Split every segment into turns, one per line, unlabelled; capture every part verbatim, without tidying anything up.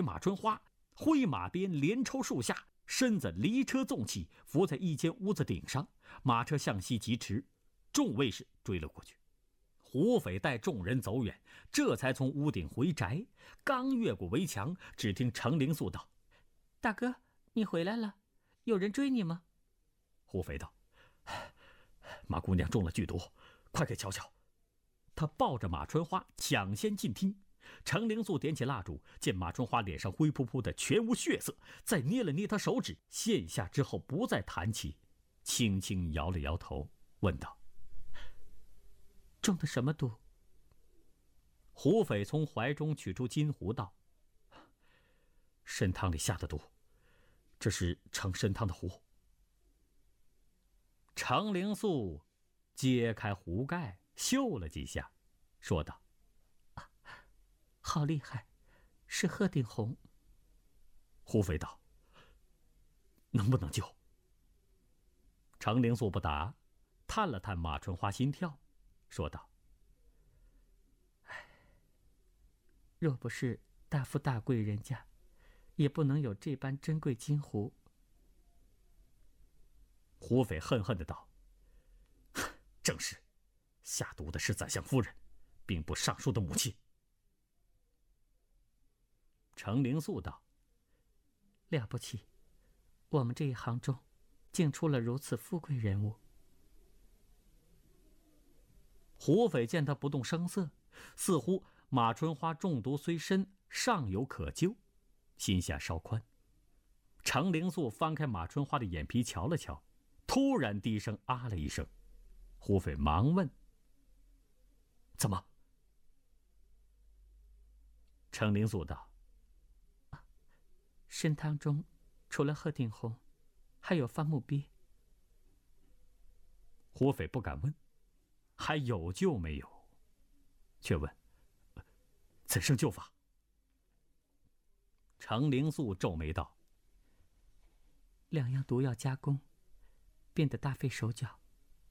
马春花，挥马鞭连抽数下，身子离车纵起，伏在一间屋子顶上。马车向西疾驰，众卫士追了过去。胡匪带众人走远，这才从屋顶回宅。刚越过围墙，只听程灵素道：“
大哥，你回来了，有人追你吗？”
胡匪道：“马姑娘中了剧毒，快给瞧瞧。”他抱着马春花抢先进厅。程灵素点起蜡烛，见马春花脸上灰扑扑的，全无血色，再捏了捏她手指，现下之后不再弹起，轻轻摇了摇头，问道：“
中的什么毒？”
胡匪从怀中取出金壶道：“参汤里下的毒，这是盛参汤的壶。”程灵素揭开壶盖，嗅了几下，说道：“
啊，好厉害，是鹤顶红。”
胡匪道：“能不能救？”程灵素不答，探了探马春花心跳，说道：“
唉，若不是大富大贵人家，也不能有这般珍贵金壶。”
胡匪恨恨的道：“正是，下毒的是宰相夫人，并不尚书的母亲。”程灵素道：“
了不起，我们这一行中竟出了如此富贵人物。”
胡匪见他不动声色，似乎马春花中毒虽深，尚有可救，心下稍宽。程灵素翻开马春花的眼皮瞧了瞧，突然低声啊了一声。胡匪忙问：“怎么？”程灵素道：“
啊，参汤中除了鹤顶红，还有番木鳖。”
胡匪不敢问还有救没有，却问：“怎生救法？”程灵素皱眉道：“
两样毒药加工，变得大费手脚。”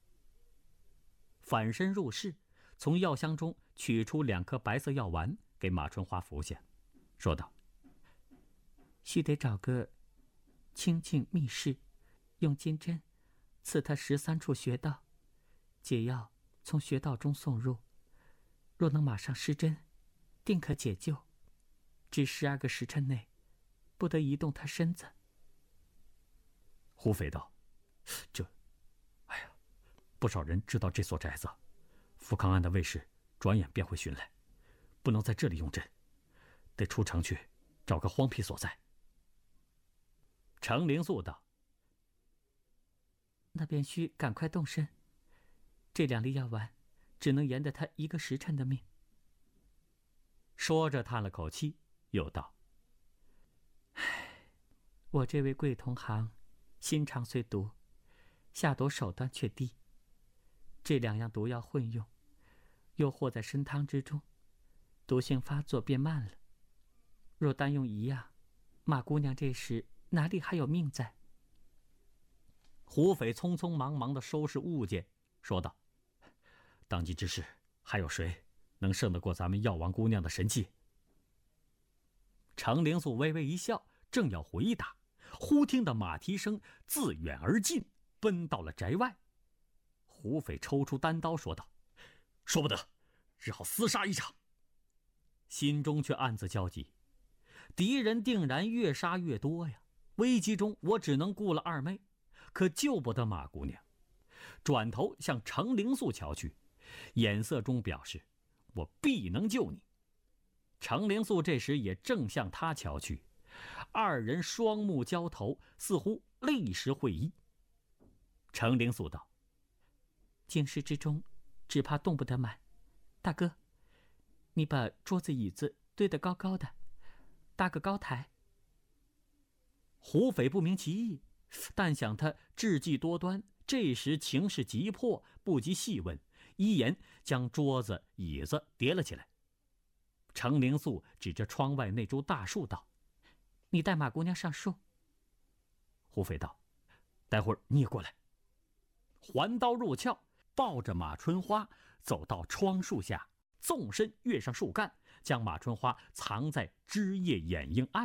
反身入室，从药箱中取出两颗白色药丸，给马春花服下，说道：“
须得找个清净密室，用金针刺他十三处穴道，解药从穴道中送入，若能马上施针，定可解救。只十二个时辰内，不得移动他身子。”
胡匪道：“这，哎呀，不少人知道这所宅子，富康安的卫士转眼便会寻来，不能在这里用针，得出城去找个荒僻所在。”程灵素道：“
那便需赶快动身，这两粒药丸只能延得他一个时辰的命。”
说着叹了口气，又道：“
唉，我这位贵同行心肠虽毒，下毒手段却低。这两样毒药混用，又和在参汤之中，毒性发作变慢了。若单用一样，马姑娘这时哪里还有命在？”
胡匪匆匆忙忙地收拾物件，说道：“当今之事，还有谁能胜得过咱们药王姑娘的神气？”程灵素微微一笑，正要回答，忽听得马蹄声自远而近，奔到了宅外。胡匪抽出单刀，说道：“说不得，只好厮杀一场。”心中却暗自焦急，敌人定然越杀越多呀！危机中我只能顾了二妹，可救不得马姑娘。转头向程灵素瞧去，眼色中表示我必能救你。程灵素这时也正向他瞧去，二人双目交投，似乎立时会意。程灵素道：“
京师之中，只怕动不得满。大哥，你把桌子椅子堆得高高的，搭个高台。”
胡匪不明其意，但想他智计多端，这时情势急迫，不及细问，一言将桌子椅子叠了起来。程灵素指着窗外那株大树道：“
你带马姑娘上树。”
胡匪道：“待会儿你也过来。”环刀入鞘，抱着马春花走到窗树下，纵身跃上树干，将马春花藏在枝叶掩映暗